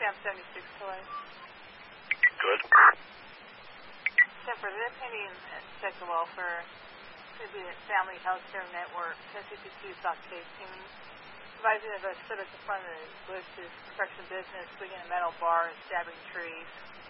Cam 76 Calais. Good. Except for their pending sexual welfare, could be a Family Health Care Network, 1052 South Cave Team. Advising of a civic in front of the Bush's construction business, swinging a metal bar and stabbing trees.